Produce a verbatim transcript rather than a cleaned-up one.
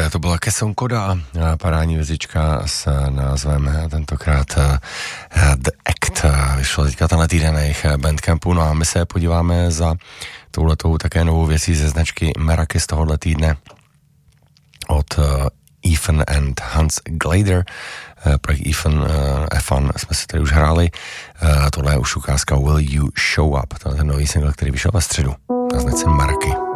to byla Kesson Koda, parádní vězička s názvem tentokrát The Act. Vyšlo teďka tenhle týden na jejich Bandcampu, no a my se podíváme za touhletou také novou věcí ze značky Meraki z tohohle týdne od Ethan and Hans Glader. Projekt Ethan Efan jsme si tady už hráli. Tohle je už ukázka Will You Show Up. To je ten nový single, který vyšel ve středu na značce Meraki.